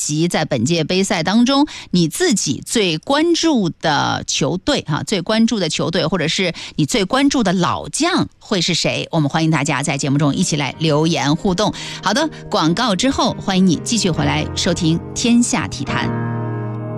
及在本届杯赛当中你自己最关注的球队最关注的球队，或者是你最关注的老将会是谁？我们欢迎大家在节目中一起来留言互动。好的，广告之后，欢迎你继续回来收听《天下体坛》。